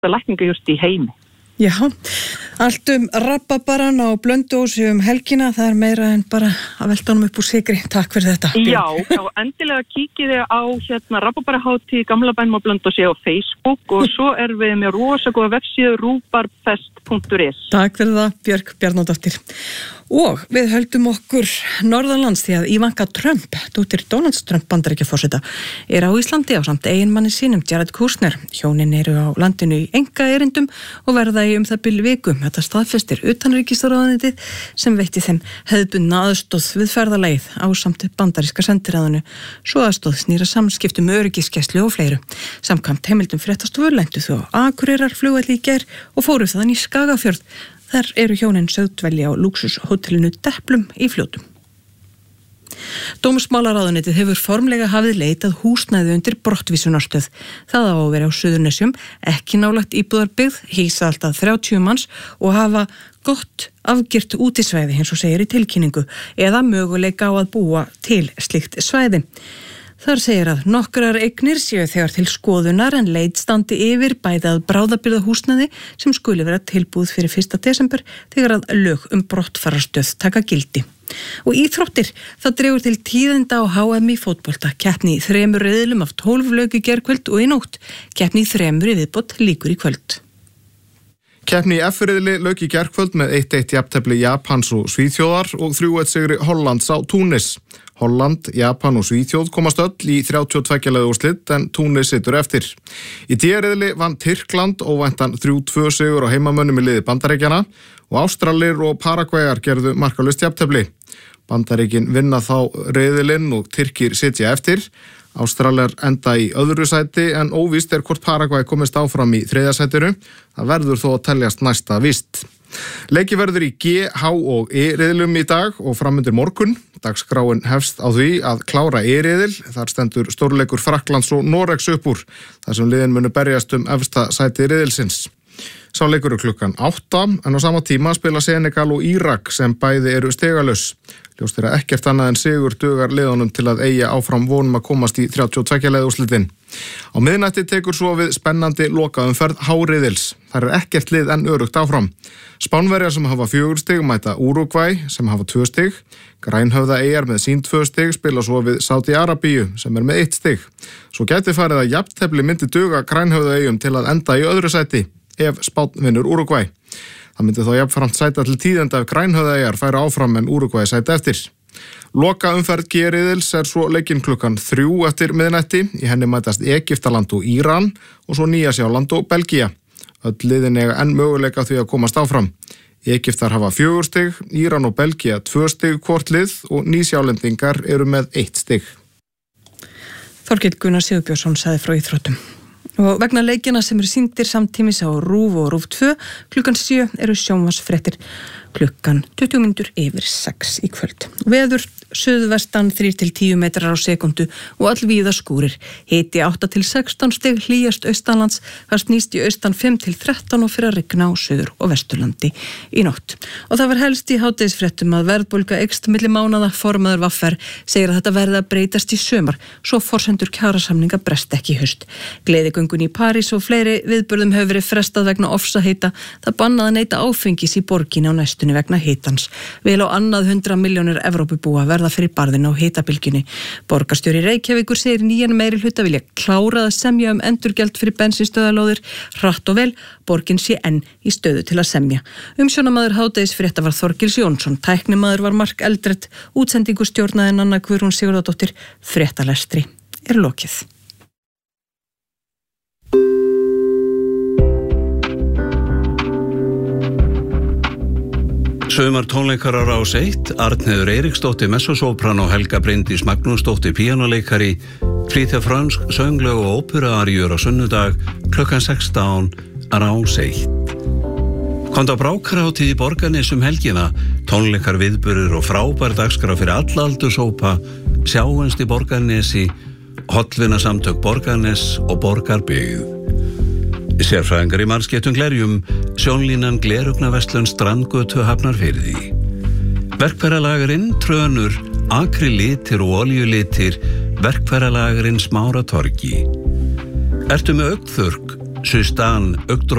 besta lækningajurt í heimi. Já, allt rababaran á Blönduósi helgina, það meira en bara að velta honum upp úr sykri. Takk fyrir þetta. Já, og endilega kíkið þið á rababarahátíð Gamla bænum á Blönduósi á Facebook og svo við með rosa góða vefsíðu rúbarfest.is. Takk fyrir það, Björk Bjarnadóttir. Og við höldum okkur norðanlands því að Ivanka Trump, dóttir Donalds Trump Bandaríkjaforseta, á Íslandi á samt eiginmanni sínum, Jared Kushner. Hjónin eru á landinu í einkaerindum og verða í það bil viku. Þetta staðfestir utanríkisráðuneytið sem veitti þeim hefðbundna aðstoð við ferðalagið á samt bandaríska sendiráðinu. Svo aðstoð snýra samskiptum öryggisgæslu og fleiru. Samkvæmt heimildum fréttastofu lentu þau á Akureyrarflugvelli í gær og fóru þaðan í Skagafjörð. Þar eru hjónin sögð dvelja á lúxushótelinu Deplum í Fljótum. Dómsmálaráðuneytið hefur formlega hafið leitað húsnæði undir brottvísunarstöð. Það á að vera á Suðurnesjum, ekki nálægt íbúðarbyggð, hýsa alltaf 30 manns og hafa gott afgirt útisvæði, eins og segir í tilkynningu, eða möguleika á að búa til slíkt svæði. Þar segir að nokkrar eignir séu þegar til skoðunar en leit standi yfir bæði að bráðabirgðahúsnæði sem skuli vera tilbúið fyrir 1. desember þegar að lög brottfararstöð taka gildi. Og íþróttir, það dregur til tíðinda á HM í fótbolta, keppni í 3 riðlum af 12 lauk í gærkvöld og í nótt, keppni í 3 í viðbót líkur í kvöld. Keppni í F-riðli lauk í gærkvöld með 1-1 jafntefli Japans og Svíþjóðar og 3-1 sigri Hollands á Túnis. Holland, Japan og Svíþjóð komast öll í 32 úrslit en Túnis situr eftir. Í D-riðli vann Tyrkland óvæntan 3-2 sigur á heimamönnum í liði Bandaríkjanna og Ástralir og Paragvæjar gerðu markalaust jafntefli. Bandaríkin vinna þá riðilinn og Tyrkir sitja eftir. Ástralir enda í öðru sæti en óvíst hvort Paragvæ komist áfram í 3. sætinu. Það verður þó að teljast næsta víst. Leiki verður í G, H og E-riðlum í dag og framundir morgun. Dagskráin hefst á því að klára E-riðil. Þar stendur stórleikur Frakklands og Noregs upp úr, þar sem liðin munu berjast efsta sæti riðilsins. Sá leikur klukkan 8 en á sama tíma spila Senegal og Írak sem bæði eru stigalaus. Ljóst að ekkert annað en sigur dugar liðunum til að eygja áfram vonum að komast í 32 úrslitin. Á miðnætti tekur svo við spennandi lokaumferð H-riðils. Þar ekkert lið en örugt áfram. Spánverjar sem hafa 4 stig mæta Úrúgvæ sem hafa 2 stig. Grænhöfðaeyjar með sín 2 stig spila svo við Sádi-Arabíu sem með 1 stig. Svo gæti farið að jafntefli myndi duga Grænhöfðaeyjum til að enda í öðru sæti ef Spánn vinnur Úrúgvæ. Það myndi þá jafnframt sæta til tíðenda ef Grænhöfðaeyjar færi áfram en Úrúgvæ sæti eftir. Loka umferð G-riðils svo leikinn klukkan 3 eftir miðnætti. Í henni mætast Egyptaland og Íran og svo Nýja-Sjáland og Belgía. Öll liðin eiga enn möguleika því að komast áfram. Egyptar hafa 4 stig, Íran og Belgía 2 stig hvort lið og Nýsjálendingar eru með 1 stig. Þorkell Gunnar Sigurbjörnsson sagði frá íþróttum. Og vegna leikina sem eru sýndir samtímis á RÚV og RÚV 2 klukkan 7 eru sjónvarpsfréttir klukkan 20 mínútur yfir 6 í kvöld. Veður suðvestan 3-10 metrar á sekundu og allvíða skúrir. Hiti 8-16 stig, hlýjast austanlands, það snýst í austan 5-13 og fyrir að rigna á suður og vesturlandi í nótt. Og það var helst í hádegisfréttum að verðbólga eykst milli mánaða. Formaður VR segir að þetta verði að breytast í sumar, svo forsendur kjarasamninga brest ekki í haust. Gleðigöngun í París og fleiri viðburðum hefur verið frestað vegna ofsaheita. Það bannaði að neyta áfengis í borginni á næstunni vegna hitans. Vel á annað 100 milljónir Evrópubúa verða fyrir barðin á hitabilgjunni. Borgarstjóri Reykjavíkur segir nýjan meirihluta vilja klára að semja endurgjald fyrir bensínstöðalóðir hratt og vel. Borgin sé enn í stöðu til að semja. Umsjónamaður hádegisfrétta var Þorgils Jónsson, tæknimaður var Mark Eldred, útsendingu stjórnaði Nanna Guðrún Sigurðardóttir. Fréttalestri lokið. Sumar tónleikar á Rás 1, Arnheiður Eiríksdóttir messosópran og Helga Bryndís Magnúsdóttir píanóleikari, flytja frönsk sönglög og óperuaríur á sunnudag klukkan 16 á Rás 1. Komdu á brákarhátíð í Borgarnes helgina, tónleikar, viðburðir og frábær dagskrá fyrir alla aldurshópa. Sjáumst í Borgarnesi, hollvinasamtök Borgarnes og Borgarbyggð. Sérfræðingar í margskeyttum glerjum, sjónlínan Glerugnaverslun Strandgötu Hafnarfirði. Verkfæralagarinn Trönur, akrylitir og olíulitir, verkfæralagarinn Smáratorgi. Ertu með augnþurrk, Sustan